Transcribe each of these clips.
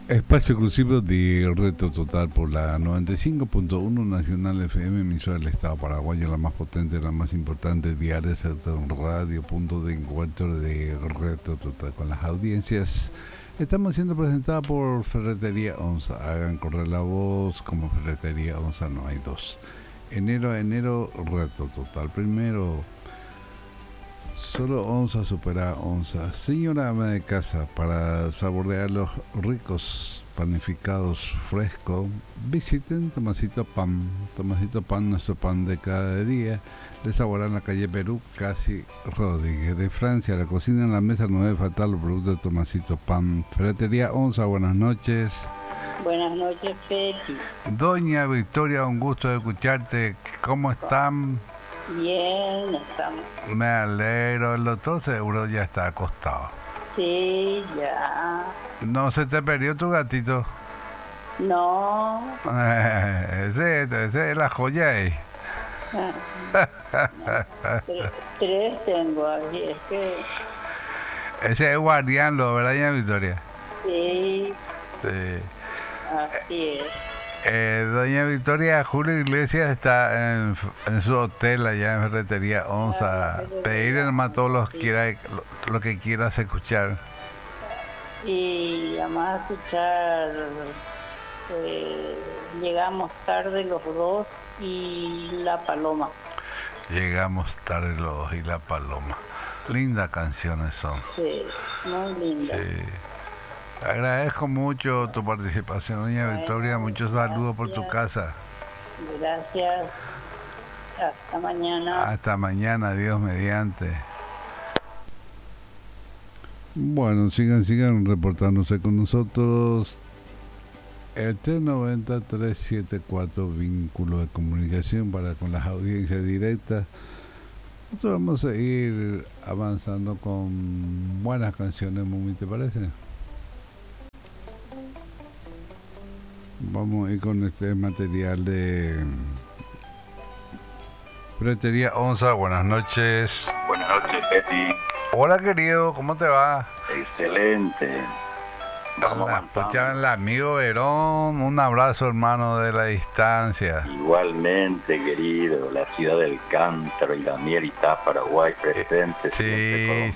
Espacio exclusivo de Reto Total por la 95.1 Nacional FM, emisora del Estado paraguayo, la más potente, la más importante, diaria, radio, punto de encuentro de Reto Total con las audiencias. Estamos siendo presentados por Ferretería Onza. Hagan correr la voz, como Ferretería Onza no hay dos. Enero a enero, Reto Total. Primero, solo Onza supera Onza. Señora ama de casa, para saborear los ricos panificados frescos, visiten Tomasito Pan. Tomasito Pan, nuestro pan de cada día. Les sabora en la calle Perú, casi Rodríguez. De Francia, la cocina en la mesa no debe faltar los productos de Tomasito Pan. Ferretería Onza, buenas noches. Buenas noches, Peti. Doña Victoria, un gusto de escucharte. ¿Cómo están? Bien, estamos. Me alegro, el doctor seguro ya está acostado. Sí, ya. ¿No se te perdió tu gatito? No. Ese es la joya ahí. Tres tengo ahí, es que... Ese es guardián, ¿verdad, doña Victoria? Sí. Sí. Así es. Doña Victoria, Julio Iglesias está en su hotel allá en Ferretería Onza. Pedirle nomás todo lo que quieras escuchar. Y vamos a escuchar Llegamos tarde los dos y La Paloma. Llegamos tarde los dos y La Paloma. Lindas canciones son. Sí, muy lindas. Sí. Agradezco mucho tu participación, doña Victoria. Muchos saludos por tu casa. Gracias. Hasta mañana. Hasta mañana, Dios mediante. Bueno, sigan reportándose con nosotros. El 390-374, vínculo de comunicación para con las audiencias directas. Nosotros vamos a ir avanzando con buenas canciones, Mumi, ¿te parece? Vamos a ir con este material de Ferretería Onza. Buenas noches. Buenas noches, Peti. Hola, querido, ¿cómo te va? Excelente. Vamos escuchar el amigo Verón. Un abrazo, hermano, de la distancia. Igualmente, querido. La ciudad del cántaro y la miel y Paraguay presente. Sí.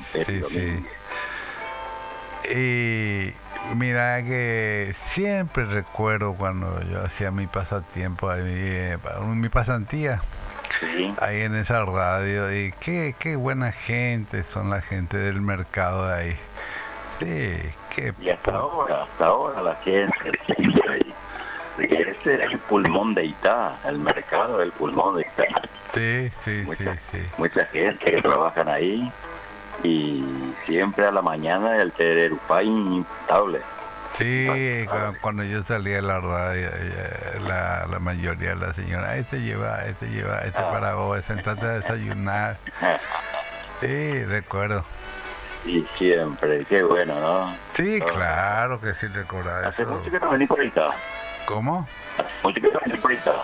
Y mira que siempre recuerdo cuando yo hacía mi pasatiempo, mi pasantía, sí, ahí en esa radio, y qué buena gente son la gente del mercado de ahí. Sí, y hasta ahora la gente sigue ahí. Ese es el pulmón de Itá, el mercado del pulmón de Itá. Sí. Mucha gente que trabajan ahí. Y siempre a la mañana el tererupay imputable. Sí, cuando yo salía de la radio, la mayoría de las señoras, este lleva para vos, sentate a desayunar. Sí, recuerdo. Y siempre, qué bueno, ¿no? Sí, claro que sí recuerdo eso. Hace mucho que no vení por Itá. ¿Cómo? Hace mucho que no vení por Itá.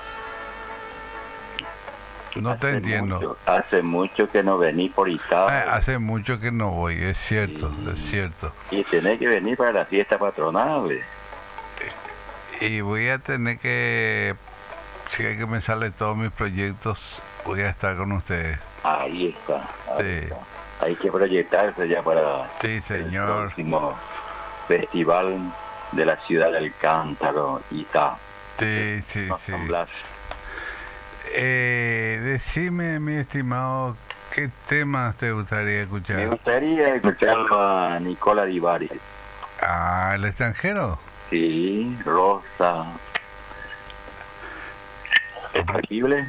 No te entiendo. Hace mucho que no vení por Itá. Hace mucho que no voy, es cierto, es cierto. Y tenés que venir para la fiesta patronal. Y voy a tener que, si hay que me salen todos mis proyectos, voy a estar con ustedes. Ahí está. Sí. Hay que proyectarse ya para sí, señor. El próximo festival de la ciudad del cántaro, Itá. Sí. Decime, mi estimado, ¿qué temas te gustaría escuchar? Me gustaría escucharlo a Nicola Di Bari. Ah, ¿el extranjero? Sí, Rosa. ¿Es factible?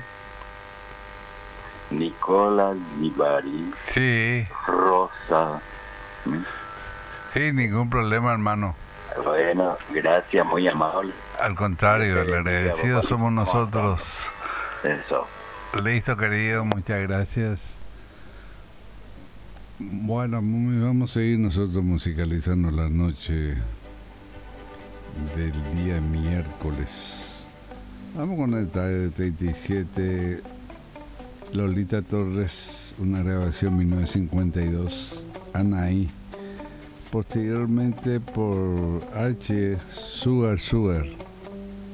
Nicola Di Bari. Sí. Rosa. Sí, ningún problema, hermano. Bueno, gracias, muy amable. Al contrario, el agradecido somos nosotros. Eso. Listo, querido, muchas gracias. Bueno, vamos a seguir nosotros musicalizando la noche del día miércoles. Vamos con el 37, Lolita Torres, una grabación 1952, Anaí. posteriormente por Archie Sugar Sugar.